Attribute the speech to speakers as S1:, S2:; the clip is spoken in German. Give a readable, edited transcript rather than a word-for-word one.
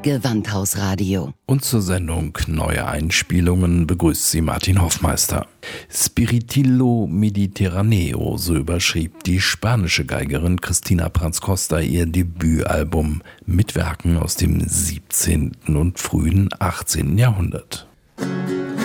S1: Gewandhausradio.
S2: Und zur Sendung Neue Einspielungen begrüßt sie Martin Hoffmeister. Spiritillo Mediterraneo, so überschrieb die spanische Geigerin Cristina Pranz-Costa ihr Debütalbum mit Werken aus dem 17. und frühen 18. Jahrhundert.